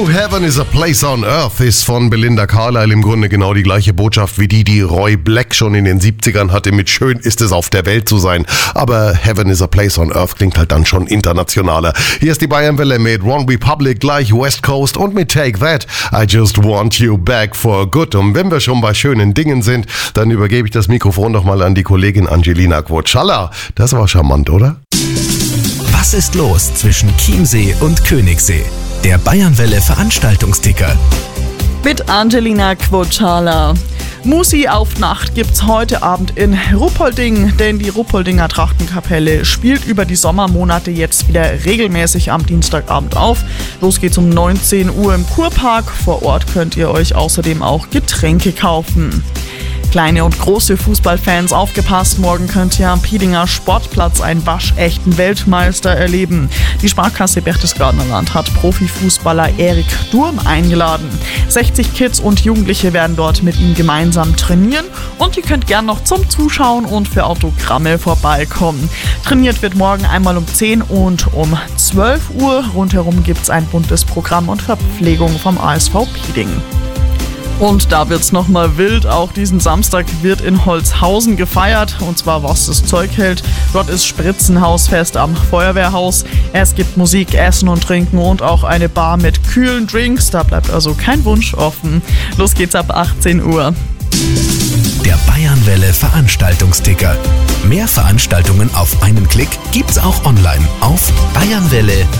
Heaven is a Place on Earth ist von Belinda Carlisle im Grunde genau die gleiche Botschaft wie die Roy Black schon in den 70ern hatte mit Schön ist es auf der Welt zu sein. Aber Heaven is a Place on Earth klingt halt dann schon internationaler. Hier ist die Bayernwelle mit One Republic gleich West Coast und mit Take That, I Just Want You Back for Good. Und wenn wir schon bei schönen Dingen sind, dann übergebe ich das Mikrofon doch mal an die Kollegin Angelina Quotschalla. Das war charmant, oder? Was ist los zwischen Chiemsee und Königssee? Der Bayernwelle Veranstaltungsticker. Mit Angelina Quotschalla. Musi auf Nacht gibt's heute Abend in Ruppolding, denn die Ruppoldinger Trachtenkapelle spielt über die Sommermonate jetzt wieder regelmäßig am Dienstagabend auf. Los geht's um 19 Uhr im Kurpark. Vor Ort könnt ihr euch außerdem auch Getränke kaufen. Kleine und große Fußballfans, aufgepasst, morgen könnt ihr am Piedinger Sportplatz einen waschechten Weltmeister erleben. Die Sparkasse Berchtesgadener Land hat Profifußballer Erik Durm eingeladen. 60 Kids und Jugendliche werden dort mit ihm gemeinsam trainieren und ihr könnt gern noch zum Zuschauen und für Autogramme vorbeikommen. Trainiert wird morgen einmal um 10 und um 12 Uhr. Rundherum gibt's ein buntes Programm und Verpflegung vom ASV Pieding. Und da wird's nochmal wild. Auch diesen Samstag wird in Holzhausen gefeiert. Und zwar, was das Zeug hält. Dort ist Spritzenhausfest am Feuerwehrhaus. Es gibt Musik, Essen und Trinken und auch eine Bar mit kühlen Drinks. Da bleibt also kein Wunsch offen. Los geht's ab 18 Uhr. Der Bayernwelle Veranstaltungsticker. Mehr Veranstaltungen auf einen Klick gibt's auch online auf bayernwelle.at.